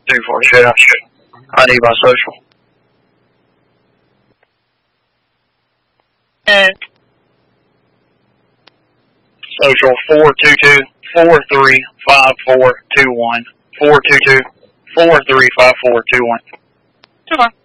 247. I need my social. Social 422-435421. 422-435421. Okay.